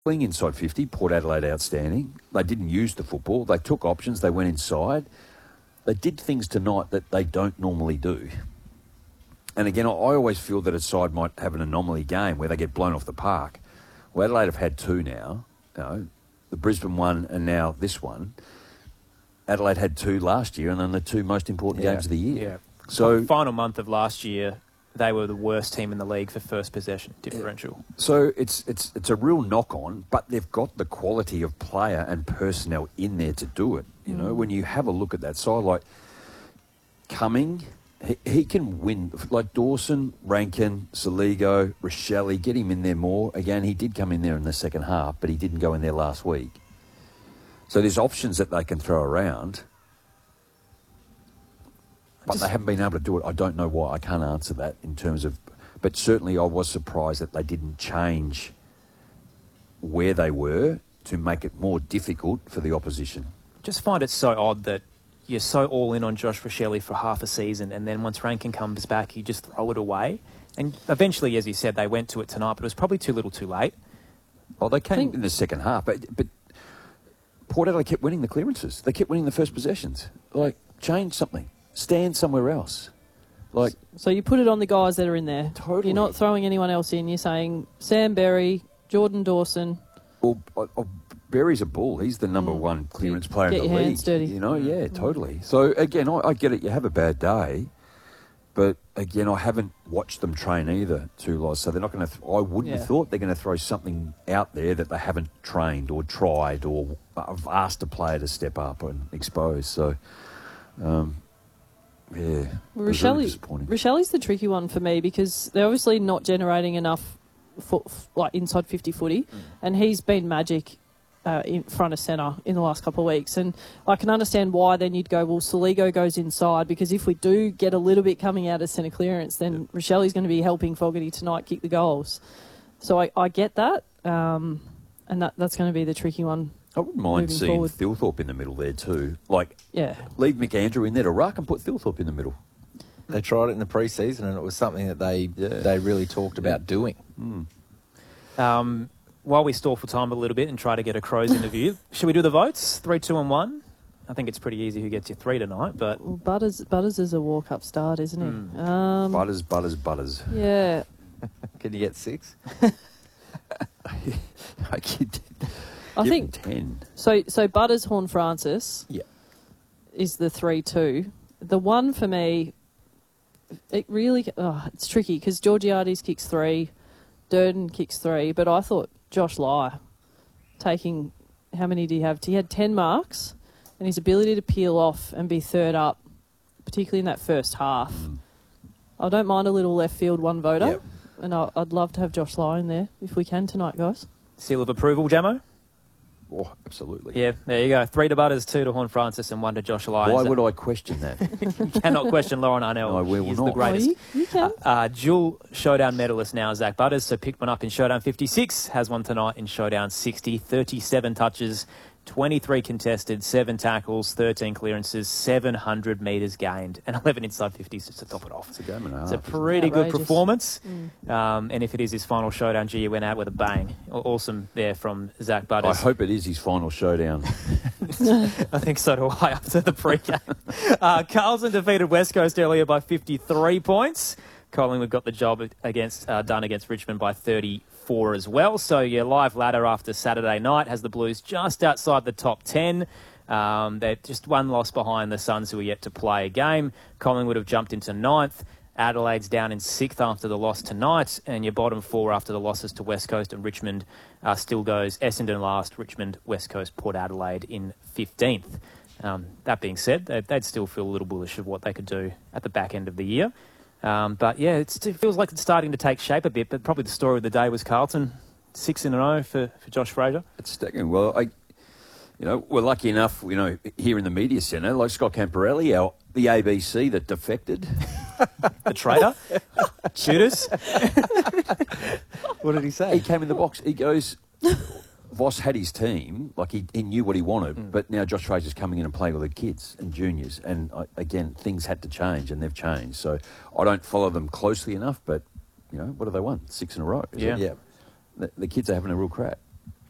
Playing inside 50, Port Adelaide outstanding. They didn't use the football. They took options. They went inside. They did things tonight that they don't normally do. And again, I always feel that a side might have an anomaly game where they get blown off the park. Well, Adelaide have had two now. You know, the Brisbane one and now this one. Adelaide had two last year and then the two most important games of the year. Yeah. So final month of last year, they were the worst team in the league for first possession differential. So it's a real knock-on, but they've got the quality of player and personnel in there to do it. You know, when you have a look at that side, like Cumming, he can win. Like Dawson, Rankin, Saligo, Rochelle, get him in there more. Again, he did come in there in the second half, but he didn't go in there last week. So there's options that they can throw around. But they haven't been able to do it. I don't know why. I can't answer that in terms of... But certainly I was surprised that they didn't change where they were to make it more difficult for the opposition. Just find it so odd that you're so all in on Josh Rochelle for half a season and then once Rankin comes back, you just throw it away. And eventually, as you said, they went to it tonight, but it was probably too little too late. Well, they came in the second half, but Port Adelaide kept winning the clearances. They kept winning the first possessions. Like, change something. Stand somewhere else. Like, so you put it on the guys that are in there. Totally. You're not throwing anyone else in. You're saying Sam Berry, Jordan Dawson. Well, Berry's a bull. He's the number one clearance player in the league. Get your hands dirty. You know, yeah, totally. So, again, I get it. You have a bad day. But, again, I haven't watched them train either, too, Loz. So they're not going to... I wouldn't have thought they're going to throw something out there that they haven't trained or tried or asked a player to step up and expose. So... yeah, Rochelle's the tricky one for me because they're obviously not generating enough like inside 50 footy, and he's been magic in front of centre in the last couple of weeks. And I can understand why then you'd go, well, Saligo goes inside because if we do get a little bit coming out of centre clearance, then Rochelle's going to be helping Fogarty tonight kick the goals. So I get that, and that's going to be the tricky one. I wouldn't mind seeing Thilthorpe in the middle there too. Like, leave McAndrew in there to ruck and put Thilthorpe in the middle. They tried it in the pre-season and it was something that they really talked about doing. While we stall for time a little bit and try to get a Crows interview, should we do the votes? 3, 2 and 1? I think it's pretty easy who gets you 3 tonight. But well, Butters is a walk-up start, isn't he? Butters. Yeah. Can you get 6? I think 10. So Butters, Horn Francis is the 3-2. The one for me, it really it's tricky because Georgiades kicks 3, Durden kicks 3, but I thought Josh Lai taking, how many did he have? He had 10 marks and his ability to peel off and be third up, particularly in that first half. I don't mind a little left field one voter, and I'd love to have Josh Lai in there if we can tonight, guys. Seal of approval, Jamo? Oh, absolutely. Yeah, there you go. 3 to Butters, 2 to Horn Francis, and 1 to Josh Lyons. Why would I question that? You cannot question Lauren Arnell. No, we will He's not. the greatest. You can. Dual Showdown medalist now, Zach Butters. So picked one up in Showdown 56, has one tonight in Showdown 60. 37 touches, 23 contested, 7 tackles, 13 clearances, 700 metres gained, and 11 inside 50s just to top it off. It's a game and a half. It's a pretty good performance. And if it is his final showdown, gee, he went out with a bang. Awesome there from Zach Butters. I hope it is his final showdown. I think so do I after the pre-game. Carlton defeated West Coast earlier by 53 points. Collingwood got the job done against Richmond by 34 as well. So your live ladder after Saturday night has the Blues just outside the top 10. They're just one loss behind the Suns, who are yet to play a game. Collingwood have jumped into 9th. Adelaide's down in 6th after the loss tonight. And your bottom 4 after the losses to West Coast and Richmond still goes Essendon last, Richmond, West Coast, Port Adelaide in 15th. That being said, they'd still feel a little bullish of what they could do at the back end of the year. But yeah, it feels like it's starting to take shape a bit, but probably the story of the day was Carlton, 6 in a row for Josh Fraser. It's staggering. Well, we're lucky enough, here in the media centre, like Scott Camporelli, the ABC that defected. The traitor? Shooters? What did he say? He came in the box. He goes, Voss had his team, like he knew what he wanted, but now Josh Fraser's coming in and playing with the kids and juniors. And again, things had to change, and they've changed. So I don't follow them closely enough, but, what have they won? 6 in a row. Yeah. The kids are having a real crack.